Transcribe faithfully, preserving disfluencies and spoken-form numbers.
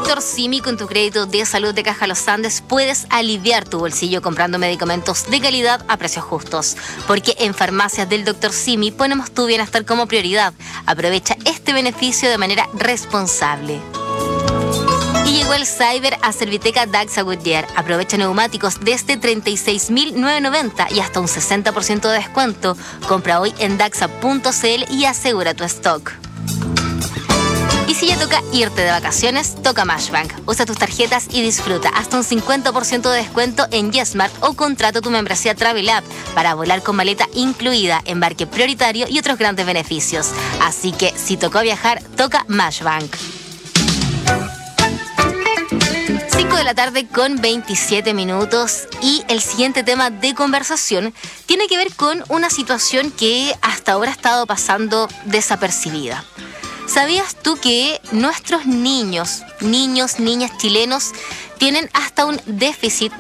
Doctor Simi, con tu crédito de salud de Caja Los Andes, puedes aliviar tu bolsillo comprando medicamentos de calidad a precios justos. Porque en Farmacias del Doctor Simi ponemos tu bienestar como prioridad. Aprovecha este beneficio de manera responsable. Y llegó el Cyber a Serviteca Daxa Goodyear. Aprovecha neumáticos desde treinta y seis mil novecientos noventa y hasta un sesenta por ciento de descuento. Compra hoy en daxa punto cl y asegura tu stock. Y si ya toca irte de vacaciones, toca Mashbank. Usa tus tarjetas y disfruta hasta un cincuenta por ciento de descuento en YesMart o contrata tu membresía Travel App para volar con maleta incluida, embarque prioritario y otros grandes beneficios. Así que si tocó viajar, toca Mashbank. cinco de la tarde con veintisiete minutos y el siguiente tema de conversación tiene que ver con una situación que hasta ahora ha estado pasando desapercibida. ¿Sabías tú que nuestros niños, niños, niñas chilenos tienen hasta un déficit